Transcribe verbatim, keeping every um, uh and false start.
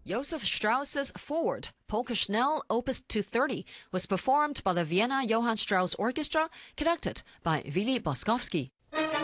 Joseph Strauss's Forward, Polka Schnell, Opus two thirty, was performed by the Vienna Johann Strauss Orchestra, conducted by Willy Boskowski.